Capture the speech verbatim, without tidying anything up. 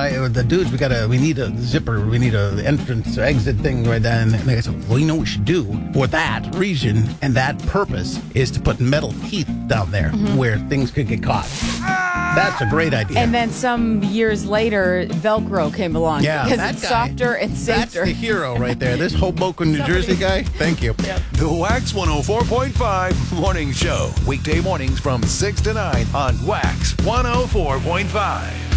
guy, the dudes, we got to, we need a zipper, we need a entrance, exit thing right there. And the guy said, well, you know what we should do for that region and that purpose is to put metal teeth down there mm-hmm. where things could get caught. That's a great idea. And then some years later, Velcro came along yeah, because that it's guy, softer and safer. That's the hero right there. This Hoboken, New Jersey guy. Thank you. Yep. The Wax one oh four point five Morning Show. Weekday mornings from six to nine on Wax one oh four point five.